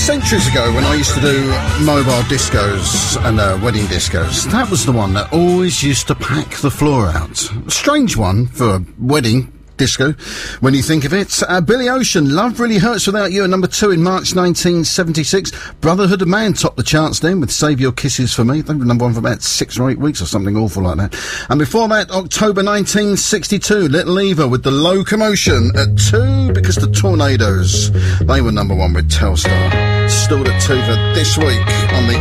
Centuries ago, when I used to do mobile discos and wedding discos, that was the one that always used to pack the floor out. A strange one for a wedding disco, when you think of it. Billy Ocean, Love Really Hurts Without You, at number 2 in March 1976. Brotherhood of Man topped the charts then with Save Your Kisses for Me. They were number 1 for about 6 or 8 weeks or something awful like that. And before that, October 1962, Little Eva with The Locomotion at 2, because the Tornadoes, they were number 1 with Telstar. Still at 2 for this week on the